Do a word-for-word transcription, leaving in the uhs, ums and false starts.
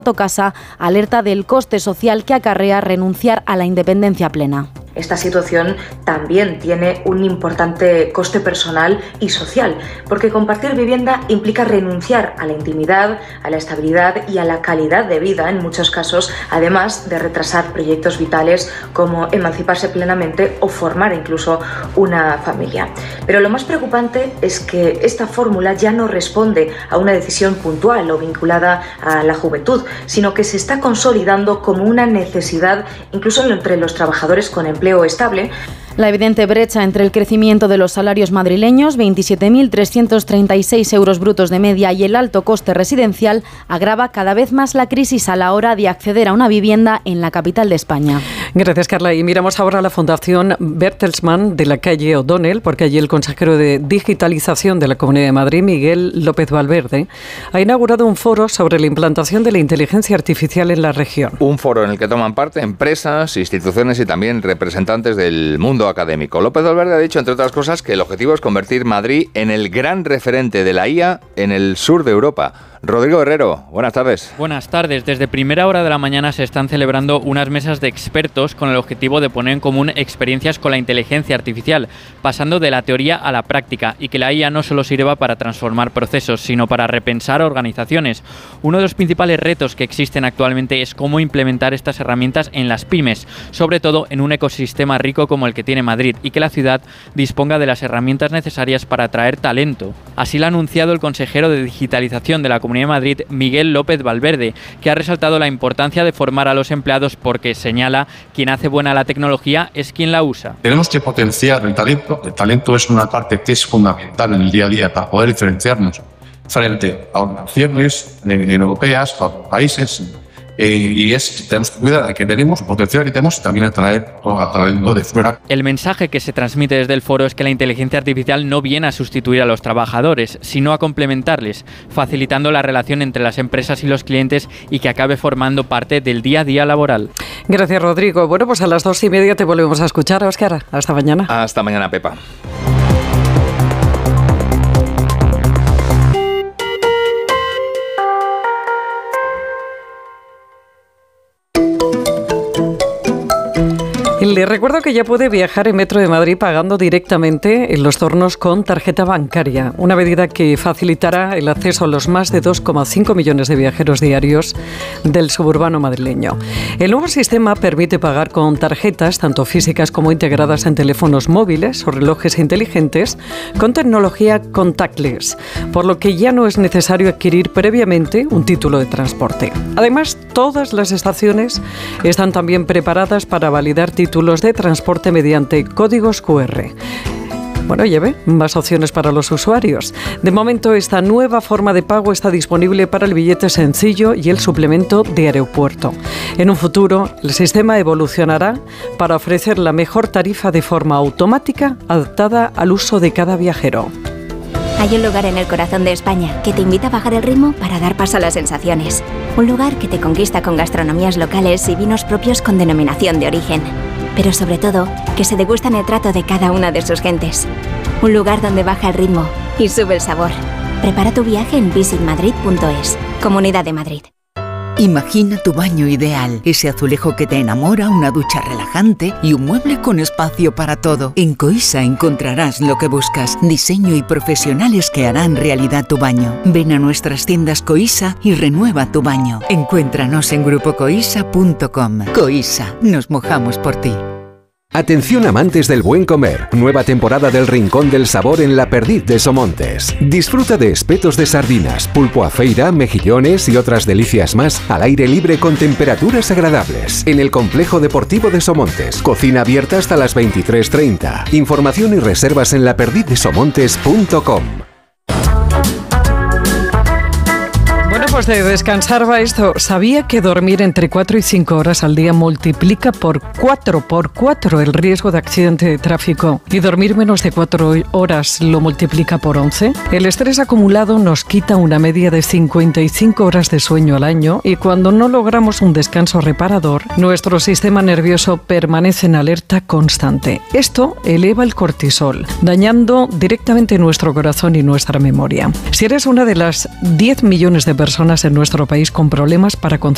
Casa alerta del coste social que acarrea renunciar a la independencia plena. Esta situación también tiene un importante coste personal y social, porque compartir vivienda implica renunciar a la intimidad, a la estabilidad y a la calidad de vida en muchos casos, además de retrasar proyectos vitales como emanciparse plenamente o formar incluso una familia. Pero lo más preocupante es que esta fórmula ya no responde a una decisión puntual o vinculada a la juventud, sino que se está consolidando como una necesidad incluso entre los trabajadores con empleo estable. La evidente brecha entre el crecimiento de los salarios madrileños, veintisiete mil trescientos treinta y seis euros brutos de media, y el alto coste residencial agrava cada vez más la crisis a la hora de acceder a una vivienda en la capital de España. Gracias, Carla. Y miramos ahora a la Fundación Bertelsmann de la calle O'Donnell, porque allí el consejero de Digitalización de la Comunidad de Madrid, Miguel López Valverde, ha inaugurado un foro sobre la implantación de la inteligencia artificial en la región. Un foro en el que toman parte empresas, instituciones y también representantes del mundo académico. López Valverde ha dicho, entre otras cosas, que el objetivo es convertir Madrid en el gran referente de la I A en el sur de Europa. Rodrigo Herrero, buenas tardes. Buenas tardes. Desde primera hora de la mañana se están celebrando unas mesas de expertos con el objetivo de poner en común experiencias con la inteligencia artificial, pasando de la teoría a la práctica, y que la I A no solo sirva para transformar procesos, sino para repensar organizaciones. Uno de los principales retos que existen actualmente es cómo implementar estas herramientas en las pymes, sobre todo en un ecosistema rico como el que tiene Madrid, y que la ciudad disponga de las herramientas necesarias para atraer talento. Así lo ha anunciado el consejero de Digitalización de la Comunidad de Madrid, Miguel López Valverde, que ha resaltado la importancia de formar a los empleados porque, señala, quien hace buena la tecnología es quien la usa. Tenemos que potenciar el talento. El talento es una parte que es fundamental en el día a día para poder diferenciarnos frente a naciones europeas, a países. Eh, y es, tenemos que cuidar de que tenemos, el potencial que tenemos, y también atraer a talento de fuera. El mensaje que se transmite desde el foro es que la inteligencia artificial no viene a sustituir a los trabajadores, sino a complementarles, facilitando la relación entre las empresas y los clientes, y que acabe formando parte del día a día laboral. Gracias, Rodrigo. Bueno, pues a las dos y media te volvemos a escuchar, Óscar. Hasta mañana. Hasta mañana, Pepa. Le recuerdo que ya puede viajar en Metro de Madrid pagando directamente en los tornos con tarjeta bancaria, una medida que facilitará el acceso a los más de dos coma cinco millones de viajeros diarios del suburbano madrileño. El nuevo sistema permite pagar con tarjetas, tanto físicas como integradas en teléfonos móviles o relojes inteligentes, con tecnología contactless, por lo que ya no es necesario adquirir previamente un título de transporte. Además, todas las estaciones están también preparadas para validar títulos de transporte mediante códigos cu erre. Bueno, ya ve, más opciones para los usuarios. De momento, esta nueva forma de pago está disponible para el billete sencillo y el suplemento de aeropuerto. En un futuro, el sistema evolucionará para ofrecer la mejor tarifa de forma automática, adaptada al uso de cada viajero. Hay un lugar en el corazón de España que te invita a bajar el ritmo para dar paso a las sensaciones. Un lugar que te conquista con gastronomías locales y vinos propios con denominación de origen. Pero sobre todo, que se degustan el trato de cada una de sus gentes. Un lugar donde baja el ritmo y sube el sabor. Prepara tu viaje en visit madrid punto es. Comunidad de Madrid. Imagina tu baño ideal, ese azulejo que te enamora, una ducha relajante y un mueble con espacio para todo. En Coisa encontrarás lo que buscas, diseño y profesionales que harán realidad tu baño. Ven a nuestras tiendas Coisa y renueva tu baño. Encuéntranos en grupo coisa punto com. Coisa, nos mojamos por ti. Atención amantes del buen comer, nueva temporada del Rincón del Sabor en La Perdiz de Somontes. Disfruta de espetos de sardinas, pulpo a feira, mejillones y otras delicias más al aire libre con temperaturas agradables. En el Complejo Deportivo de Somontes, cocina abierta hasta las veintitrés treinta. Información y reservas en la perdiz de somontes punto com. Pues de descansar va esto. ¿Sabía que dormir entre cuatro y cinco horas al día multiplica por cuatro, por cuatro el riesgo de accidente de tráfico? ¿Y dormir menos de cuatro horas lo multiplica por once? El estrés acumulado nos quita una media de cincuenta y cinco horas de sueño al año, y cuando no logramos un descanso reparador, nuestro sistema nervioso permanece en alerta constante. Esto eleva el cortisol, dañando directamente nuestro corazón y nuestra memoria. Si eres una de las diez millones de personas en nuestro país con problemas para conciliar